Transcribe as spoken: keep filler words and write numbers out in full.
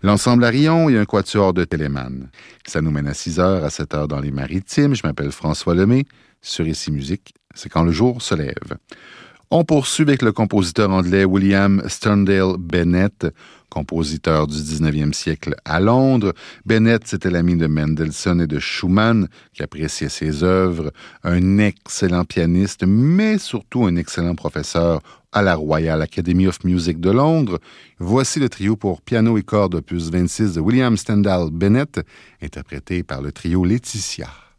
L'ensemble Arion et un quatuor de Téléman. Ça nous mène à six heures, à sept heures dans les Maritimes. Je m'appelle François Lemay. Sur Ici Musique, c'est quand le jour se lève. On poursuit avec le compositeur anglais William Sterndale Bennett, compositeur du dix-neuvième siècle à Londres. Bennett, c'était l'ami de Mendelssohn et de Schumann, qui appréciait ses œuvres. Un excellent pianiste, mais surtout un excellent professeur à la Royal Academy of Music de Londres. Voici le trio pour piano et cordes opus vingt-six de William Sterndale Bennett, interprété par le trio Laetitia.